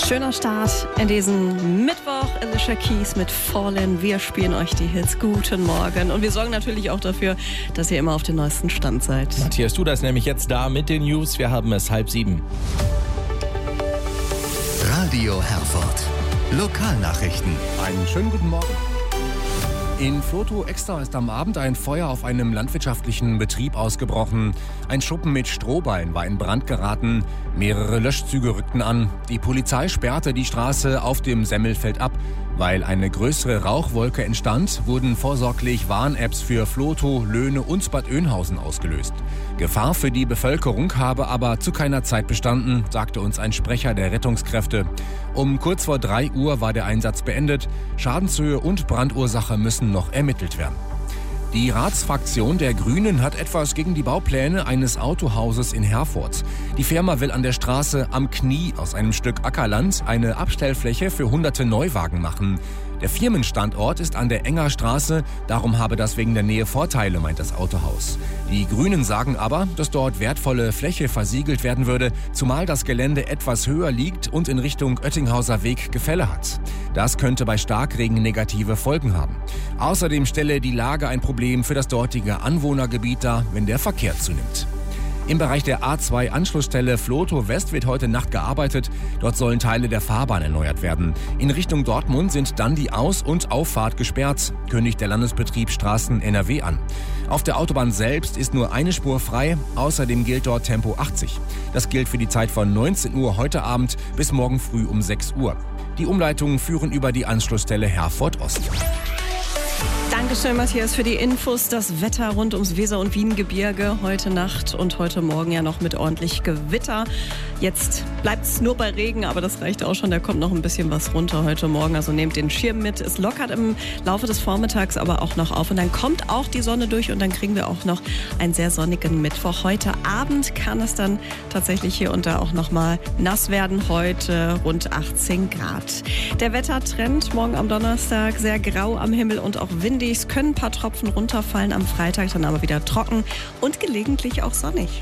Schöner Start in diesen Mittwoch. Alicia Keys mit Fallen. Wir spielen euch die Hits. Guten Morgen. Und wir sorgen natürlich auch dafür, dass ihr immer auf dem neuesten Stand seid. Matthias, du ist nämlich jetzt da mit den News. Wir haben es 6:30. Radio Herford. Lokalnachrichten. Einen schönen guten Morgen. In Vlotho-Extra ist am Abend ein Feuer auf einem landwirtschaftlichen Betrieb ausgebrochen. Ein Schuppen mit Strohballen war in Brand geraten. Mehrere Löschzüge rückten an. Die Polizei sperrte die Straße auf dem Semmelfeld ab. Weil eine größere Rauchwolke entstand, wurden vorsorglich Warn-Apps für Vlotho, Löhne und Bad Oeynhausen ausgelöst. Gefahr für die Bevölkerung habe aber zu keiner Zeit bestanden, sagte uns ein Sprecher der Rettungskräfte. Um kurz vor 3 Uhr war der Einsatz beendet. Schadenshöhe und Brandursache müssen noch ermittelt werden. Die Ratsfraktion der Grünen hat etwas gegen die Baupläne eines Autohauses in Herford. Die Firma will an der Straße Am Knie aus einem Stück Ackerland eine Abstellfläche für hunderte Neuwagen machen. Der Firmenstandort ist an der Enger Straße, darum habe das wegen der Nähe Vorteile, meint das Autohaus. Die Grünen sagen aber, dass dort wertvolle Fläche versiegelt werden würde, zumal das Gelände etwas höher liegt und in Richtung Oettinghauser Weg Gefälle hat. Das könnte bei Starkregen negative Folgen haben. Außerdem stelle die Lage ein Problem für das dortige Anwohnergebiet dar, wenn der Verkehr zunimmt. Im Bereich der A2-Anschlussstelle Vlotho West wird heute Nacht gearbeitet. Dort sollen Teile der Fahrbahn erneuert werden. In Richtung Dortmund sind dann die Aus- und Auffahrt gesperrt, kündigt der Landesbetrieb Straßen NRW an. Auf der Autobahn selbst ist nur eine Spur frei. Außerdem gilt dort Tempo 80. Das gilt für die Zeit von 19 Uhr heute Abend bis morgen früh um 6 Uhr. Die Umleitungen führen über die Anschlussstelle Herford Ost. Dankeschön, Matthias, für die Infos. Das Wetter rund ums Weser- und Wiengebirge heute Nacht und heute Morgen ja noch mit ordentlich Gewitter. Jetzt bleibt es nur bei Regen, aber das reicht auch schon. Da kommt noch ein bisschen was runter heute Morgen. Also nehmt den Schirm mit. Es lockert im Laufe des Vormittags aber auch noch auf. Und dann kommt auch die Sonne durch und dann kriegen wir auch noch einen sehr sonnigen Mittwoch. Heute Abend kann es dann tatsächlich hier und da auch noch mal nass werden. Heute rund 18 Grad. Der Wettertrend morgen am Donnerstag sehr grau am Himmel und auch windig. Es können ein paar Tropfen runterfallen am Freitag, dann aber wieder trocken und gelegentlich auch sonnig.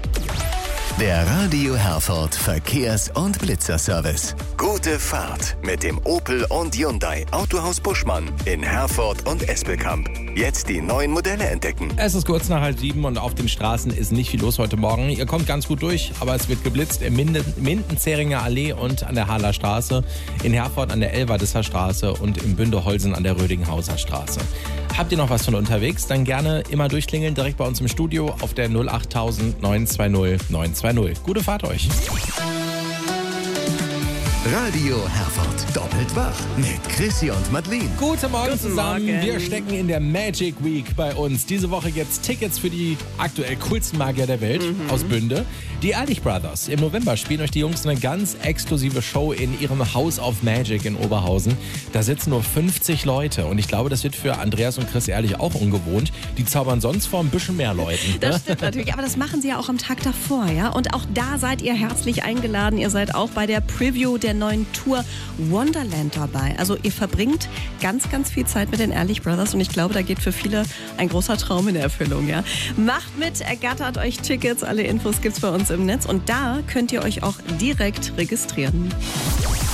Der Radio Herford Verkehrs- und Blitzerservice. Gute Fahrt mit dem Opel und Hyundai Autohaus Buschmann in Herford und Espelkamp. Jetzt die neuen Modelle entdecken. Es ist kurz nach 6:30 und auf den Straßen ist nicht viel los heute Morgen. Ihr kommt ganz gut durch, aber es wird geblitzt im Minden-Zähringer Allee und an der Haller Straße, in Herford an der Elvadisser Straße und im Bünde-Holsen an der Rödinghauser Straße. Habt ihr noch was von unterwegs? Dann gerne immer durchklingeln, direkt bei uns im Studio auf der 08000 920 920. Gute Fahrt euch. Radio Herford. Doppelt wach mit Chrissy und Madeleine. Guten Morgen zusammen. Morgen. Wir stecken in der Magic Week bei uns. Diese Woche gibt's Tickets für die aktuell coolsten Magier der Welt aus Bünde. Die Ehrlich Brothers. Im November spielen euch die Jungs eine ganz exklusive Show in ihrem House of Magic in Oberhausen. Da sitzen nur 50 Leute und ich glaube, das wird für Andreas und Chris Ehrlich auch ungewohnt. Die zaubern sonst vor ein bisschen mehr Leuten. Das stimmt natürlich, aber das machen sie ja auch am Tag davor, ja? Und auch da seid ihr herzlich eingeladen. Ihr seid auch bei der Preview der neuen Tour Wonderland dabei. Also ihr verbringt ganz, ganz viel Zeit mit den Ehrlich Brothers und ich glaube, da geht für viele ein großer Traum in Erfüllung, ja? Macht mit, ergattert euch Tickets. Alle Infos gibt's bei uns im Netz und da könnt ihr euch auch direkt registrieren.